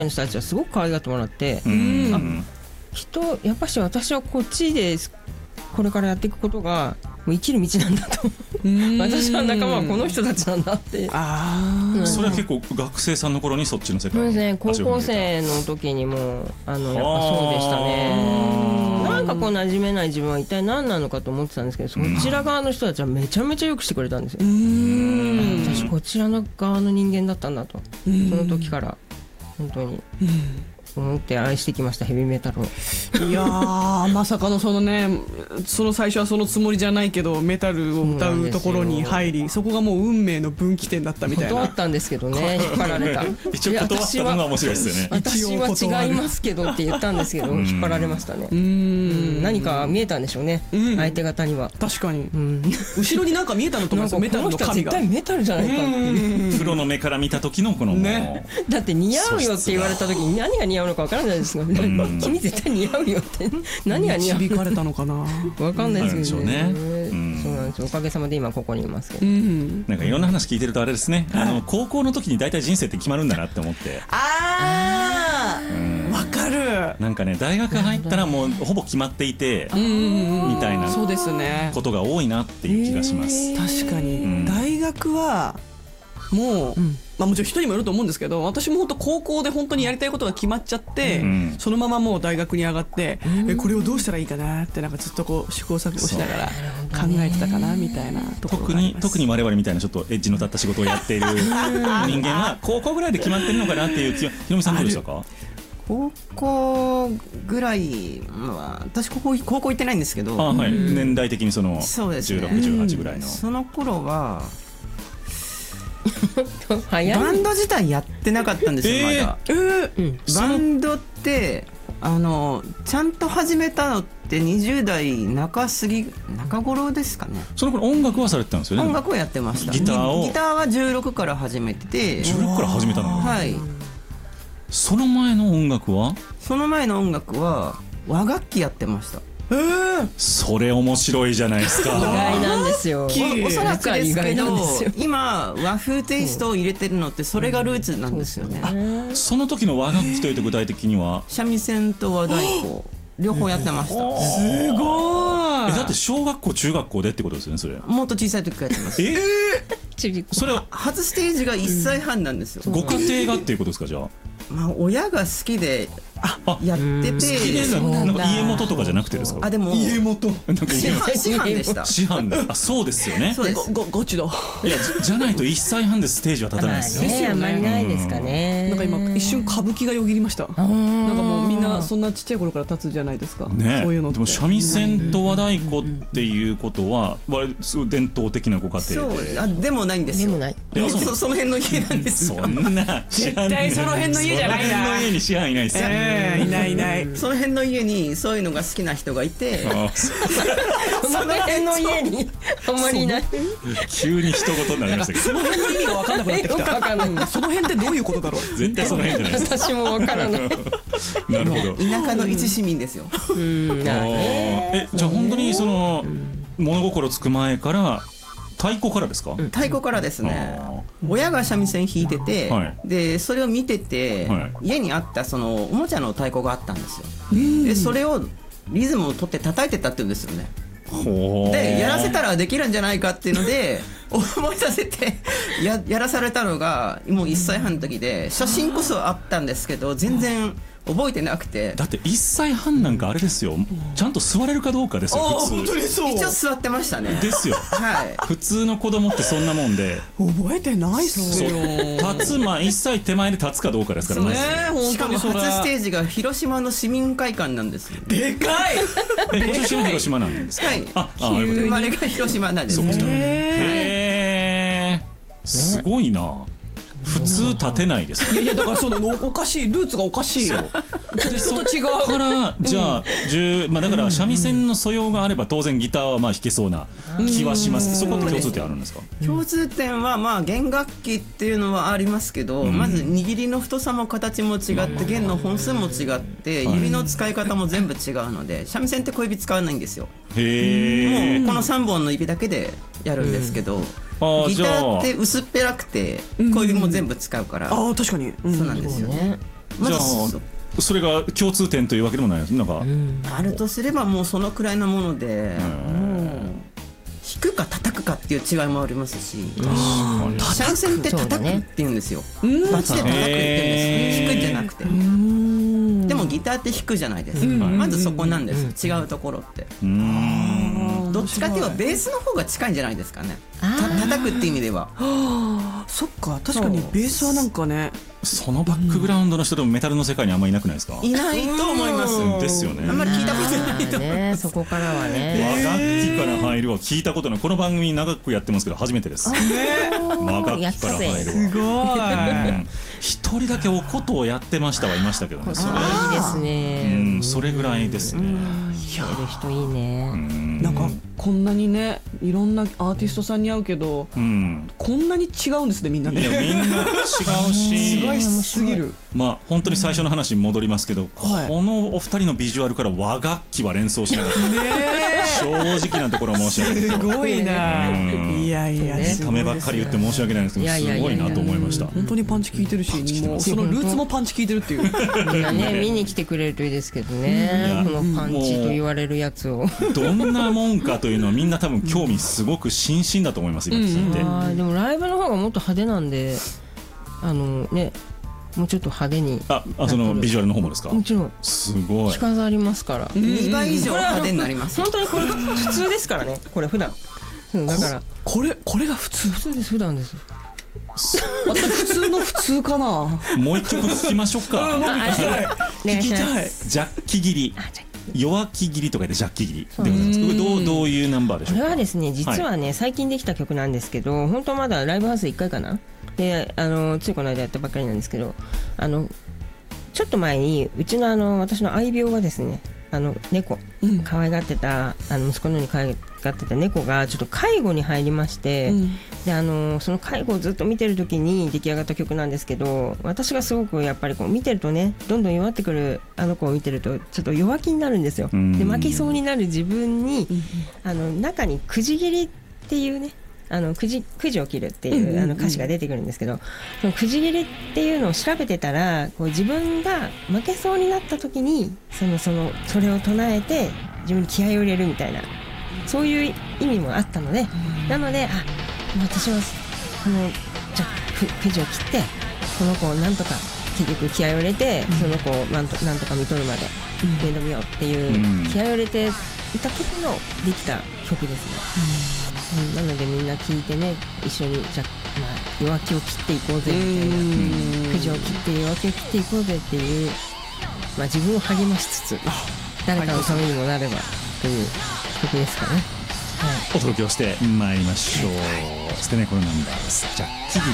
の人たちはすごく可愛がってもらって、やっぱし私はこっちでこれからやっていくことがもう生きる道なんだと私は仲間はこの人たちなんだって。 それは結構学生さんの頃にそっちの世界に、 ね、高校生の時にもやっぱそうでしたね。なんかこう馴染めない自分は一体何なのかと思ってたんですけど、そちら側の人たちはめちゃめちゃよくしてくれたんですよ。私こちらの側の人間だったんだと、その時から本当に思って愛してきました、ヘビーメタルを。 いやまさかのそのね、その最初はそのつもりじゃないけどメタルを歌うところに入り、そこがもう運命の分岐点だったみたいな。 断ったんですけどね、引っ張られた。 一応断ったのが面白いですよね。 私は違いますけどって言ったんですけど引っ張られましたね。何か見えたんでしょうね、相手方には。 確かに後ろになんか見えたのと思います。メタルの神が、この人は絶対メタルじゃないかっていうプロの目から見た時のこのね、 だって似合うよって言われた時に何が似合うのか分からないですよね。君絶対似合うよって何が似合う導かれたのかな分かんないですけどね。そうなんですよ、おかげさまで今ここにいますけど、 なんかいろんな話聞いてるとあれですね、高校の時に大体人生って決まるんだなって思って。 わかる。 なんかね、大学入ったらもうほぼ決まっていてみたいなことが多いなっていう気がします。 確かに大学はもう、もちろん人にもよると思うんですけど、私も本当高校で本当にやりたいことが決まっちゃって、そのままもう大学に上がって、これをどうしたらいいかなってなんかずっとこう試行錯誤しながら考えてたかなみたいなところがあります。 特に我々みたいなちょっとエッジの立った仕事をやっている人間は高校ぐらいで決まってるのかなっていう気は。ひろみさんどうでしたか？ 高校ぐらい、私高校行ってないんですけど、 年代的にその16、18ぐらいのその頃はバンド自体やってなかったんですよ、まだ。バンドってちゃんと始めたのって20代中頃ですかね。 その頃音楽はされてたんですよね。 音楽をやってました。ギターは16から始めてて。 16から始めたの？ はい。 その前の音楽は和楽器やってました。 それ面白いじゃないですか。 意外なんですよ。 おそらくですけど今和風テイストを入れてるのってそれがルーツなんですよね。 その時の和楽器というと具体的には三味線と和太鼓両方やってました。 すごい。 だって小学校中学校でってことですよね。それもっと小さい時からやってます。 それは初ステージが1歳半なんですよ。 ご家庭がっていうことですか？じゃあ親が好きでやってて、好きでなんか家元とかじゃなくてですか？ でも家元師範でした。 師範で、そうですよね。 そうです。 ゴチだ。 いやじゃないと1歳半でステージは立たないですよ。 あんまりないですかね。 なんか今一瞬歌舞伎がよぎりました。なんかもうみんなそんなちっちゃい頃から立つじゃないですか。そういうのって。 でも三味線と和太鼓っていうことはすごい伝統的なご家庭で。 でもないんですよ。 でもない。 その辺の家なんですよ。 そんな絶対その辺の家じゃないな。 その辺の家に師範いないですよ。 いない。 その辺の家にそういうのが好きな人がいて、 その辺の家にあんまりいない。 急に一言になりましたけど、 その辺の意味が分かんなくなってきた。その辺ってどういうことだろう。 絶対その辺じゃないです。 私も分からない。 なるほど。 田舎の一市民ですよ。 じゃあ本当にその物心つく前から太鼓からですか？ 太鼓からですね。親が三味線弾いてて、でそれを見てて、家にあったそのおもちゃの太鼓があったんですよ。でそれをリズムを取って叩いてたって言うんですよね。でやらせたらできるんじゃないかっていうので思い出せてやらされたのがもう1歳半の時で、写真こそあったんですけど全然覚えてなくて。 だって1歳半なんかあれですよ、ちゃんと座れるかどうかですよ。 本当にそう。 一応座ってましたね。 ですよ。普通の子供ってそんなもんで覚えてないっすよ。 立つ1歳手前で立つかどうかですからね。 しかも初ステージが広島の市民会館なんですよ。 でかい。 ご出身は広島なんですか？ はい。生まれが広島なんです。 すごいな。普通立てないです。 いやだからそのおかしい、ルーツがおかしいよ。 そっち側からじゃあだから三味線の素養があれば当然ギターは弾けそうな気はします。そこって共通点あるんですか？ 共通点は弦楽器っていうのはありますけど、まず握りの太さも形も違って弦の本数も違って指の使い方も全部違うので、三味線って小指使わないんですよ。もうこの3本の指だけでやるんですけど、ギターって薄っぺらくて小指も全部使うから。 確かにそうなんですよね。 じゃあそれが共通点というわけでもないです。なんか、 あるとすればもうそのくらいのもので、弾くか叩くかっていう違いもありますし、三味線って叩くって言うんですよ。バチで叩くって言うんです。弾くんじゃなくて。でもギターって弾くじゃないですか。まずそこなんです。違うところって。どっちかっていうとベースの方が近いんじゃないですかね。叩くって意味では。 そっか、確かにベースはなんかね。 そのバックグラウンドの人でもメタルの世界にあんまりいなくないですか？ いないと思います。 ですよね。 あんまり聞いたことないと思います。 そこからはね。 和楽器から入るは聞いたことない。この番組長くやってますけど初めてです。和楽器から入るは。 すごい。 一人だけお琴をやってましたはいましたけどね。それいいですね。 それぐらいですね。 やる人いいね。 なんかこんなにね、いろんなアーティストさんに会うけど、こんなに違うんですね、みんなね。 いや、みんな違うし、 すごいすぎる。 まあ本当に最初の話に戻りますけど、このお二人のビジュアルから和楽器は連想しなかった。正直なところ申し訳ない。 すごいな。いやいや、 ためばっかり言って申し訳ないんですけど、すごいなと思いました。 本当にパンチ効いてるし、もうそのルーツもパンチ効いてるっていう。 みんなね、見に来てくれるといいですけどね。このパンチと言われるやつを。 どんなもんかというのはみんな多分興味すごく心身だと思います。今聞いて。 でもライブの方がもっと派手なんで、ね。もうちょっと派手に。 そのビジュアルの方もですか？もちろん。 すごい。 着飾りますから。 2倍以上派手になります。 本当にこれ普通ですからね。これ普段。だからこれが普通です。普段です。 普通の普通かな。 もう一曲聞きましょうか。 聞きたい。 ジャッキ切り。弱気切りとかでジャッキ切りでございます。どういうナンバーでしょうか？ これはですね、実はね、最近できた曲なんですけど、本当まだライブハウス1回かな。で、ついこの間やったばっかりなんですけど、ちょっと前にうちの私の愛病がですね、猫、可愛がってた息子のように可愛がってた猫がちょっと介護に入りまして、でその介護をずっと見てる時に出来上がった曲なんですけど、私がすごくやっぱりこう見てるとね、どんどん弱ってくる子を見てるとちょっと弱気になるんですよ。で負けそうになる自分に、中にくじ切りっていうね、くじを切るっていう歌詞が出てくるんですけど、そのくじ切りっていうのを調べてたら、こう自分が負けそうになった時にそれを唱えて自分に気合を入れるみたいな、そういう意味もあったので、なので私はじゃあくじを切ってこの子をなんとか結局気合を入れて、その子をなんとか見とるまで面倒見ようっていう気合を入れていた時のできた曲ですね。なのでみんな聞いてね、一緒にじゃあ、弱気を切っていこうぜみたいな、くじを切って弱気を切っていこうぜっていう、自分を励ましつつ誰かのためにもなればという曲ですかね。 お届けをしてまいりましょう。そしてね、このナンバーです。じゃあ